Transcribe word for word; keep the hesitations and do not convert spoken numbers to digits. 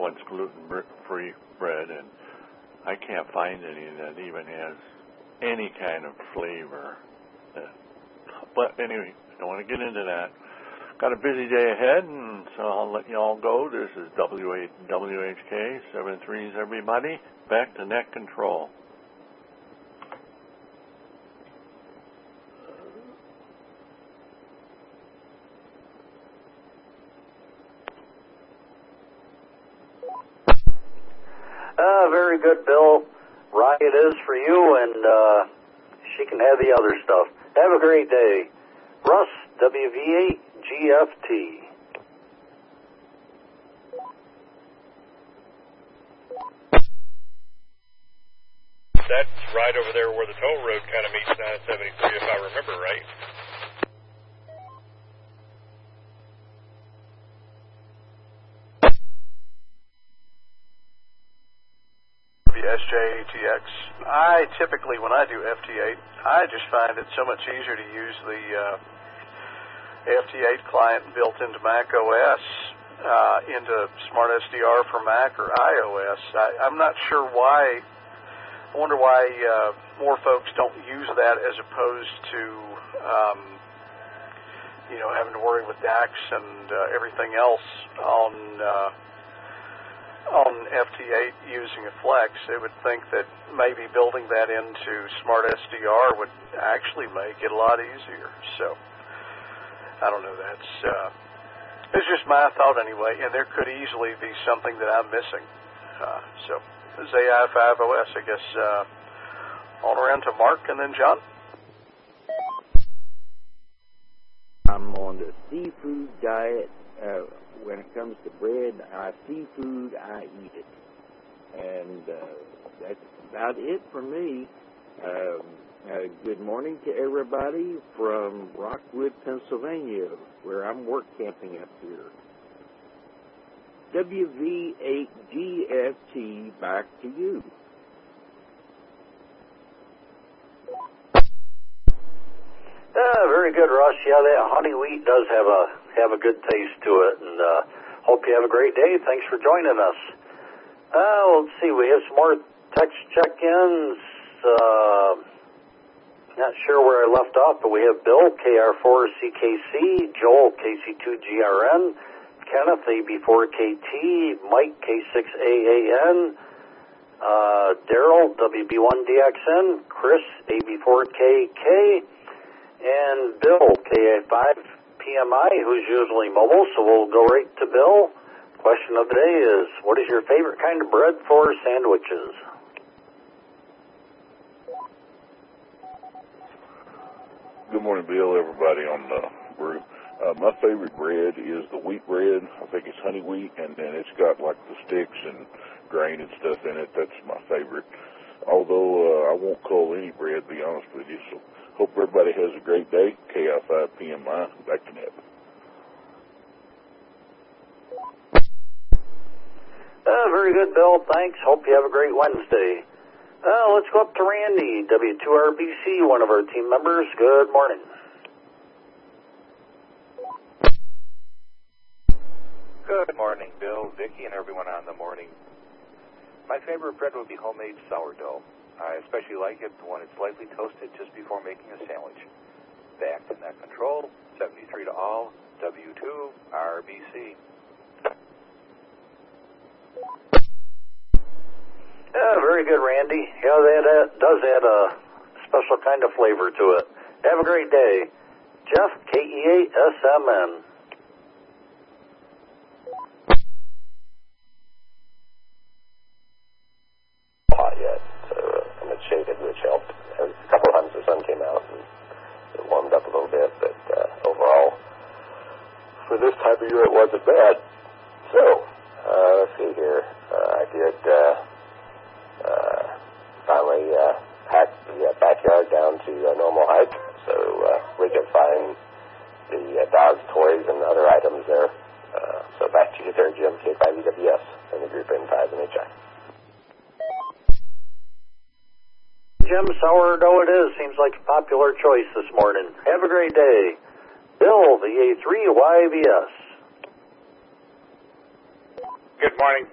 one's gluten-free bread, and I can't find any that even has any kind of flavor. But anyway, I don't want to get into that. Got a busy day ahead, and so I'll let you all go. This is W H K, seven threes everybody. Back to net control. Uh, very good, Bill. Riot is for you, and uh, she can have the other stuff. Have a great day. Russ, W V eight G F T. That's right over there where the toll road kind of meets nine seventy-three, if I remember right. S J A T X. I typically, when I do F T eight, I just find it so much easier to use the uh, F T eight client built into Mac O S, uh, into Smart S D R for Mac or iOS. I, I'm not sure why. I wonder why uh, more folks don't use that as opposed to, um, you know, having to worry with D A Cs and uh, everything else on. Uh, on F T eight using a Flex. They would think that maybe building that into Smart S D R would actually make it a lot easier. So, I don't know. That's uh, it's just my thought anyway, and there could easily be something that I'm missing. Uh, so, this is A I five O S, I guess, uh, on around to Mark and then John. I'm on the seafood diet. Uh, when it comes to bread, I seafood, I eat it. And uh, that's about it for me. Um, uh, good morning to everybody from Rockwood, Pennsylvania, where I'm work camping up here. W V eight G F T, back to you. Uh, very good, Russ. Yeah, that honey wheat does have a have a good taste to it, and uh, hope you have a great day. Thanks for joining us. Uh, let's see, we have some more text check-ins. Uh, not sure where I left off, but we have Bill, K R four C K C, Joel, K C two G R N, Kenneth, A B four K T, Mike, K six A A N, uh, Daryl, W B one D X N, Chris, A B four K K, and Bill, K A five P M I, who's usually mobile, so we'll go right to Bill. Question of the day is, what is your favorite kind of bread for sandwiches? Good morning, Bill, everybody on the group. Uh, my favorite bread is the wheat bread. I think it's honey wheat, and then it's got like the sticks and grain and stuff in it. That's my favorite. Although uh, I won't call any bread, to be honest with you, so hope everybody has a great day. K I five P M I, back to net. Uh, very good, Bill. Thanks. Hope you have a great Wednesday. Uh, let's go up to Randy, W two R B C, one of our team members. Good morning. Good morning, Bill, Vicki, and everyone on the morning. My favorite bread would be homemade sourdough. I especially like it when it's lightly toasted just before making a sandwich. Back to net control, seventy-three to all, W two R B C. Yeah, very good, Randy. Yeah, that uh, does add a special kind of flavor to it. Have a great day. Jeff, K E A S M N. Hot yet, so uh, and it's shaded, which helped. A couple of times the sun came out and it warmed up a little bit, but uh, overall, for this time of year, it wasn't bad. So, uh, let's see here. Uh, I did uh, uh, finally uh, hack the uh, backyard down to a normal height, so uh, we could find the uh, dog's toys and other items there. Uh, so back to you there, Jim, K five E W S, and the group N five and H I. Jim, sourdough it is. Seems like a popular choice this morning. Have a great day. Bill, the A three Y V S. Good morning.